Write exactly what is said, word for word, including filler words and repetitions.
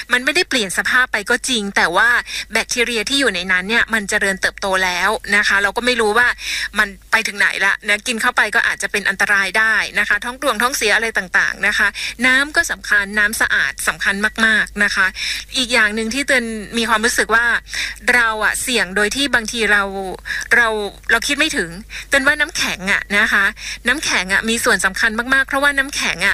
มันไม่ได้เปลี่ยนสภาพไปก็จริงแต่ว่าแบคทีเรียที่อยู่ในนั้นเนี่ยมันเจริญเติบโตแล้วนะคะเราก็ไม่รู้ว่ามันไปถึงไหนละนะกินเข้าไปก็อาจจะเป็นอันตรายได้นะคะท้องร่วงท้องเสียอะไรต่างๆนะคะน้ำก็สำคัญน้ำสะอาดสำคัญมากๆนะคะอีกอย่างหนึ่งที่เตือนมีความรู้สึกว่าเราอะเสี่ยงโดยที่บางทีเราเราเราคิดไม่ถึงเตือนว่าน้ำแข็งอะนะคะน้ำแข็งอะมีส่วนสำคัญมากๆเพราะว่าน้ำแข็งอะ